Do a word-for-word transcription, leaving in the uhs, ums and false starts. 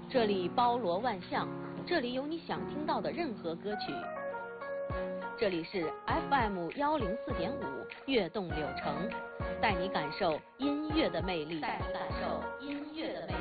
这里包罗万象，这里有你想听到的任何歌曲。这里是 F M 幺零四点五悦动柳城，带你感受音乐的魅力，带你感受音乐的魅力。